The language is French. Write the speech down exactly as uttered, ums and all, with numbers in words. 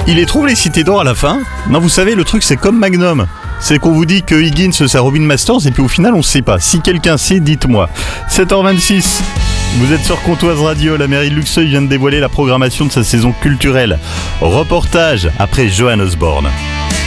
Il les trouve les cités d'or à la fin. Non, vous savez, le truc c'est comme Magnum. C'est qu'on vous dit que Higgins c'est Robin Masters et puis au final on sait pas. Si quelqu'un sait, dites-moi. sept heures vingt-six. Vous êtes sur Comtoise Radio, la mairie de Luxeuil vient de dévoiler la programmation de sa saison culturelle. Reportage après Johan Osborne.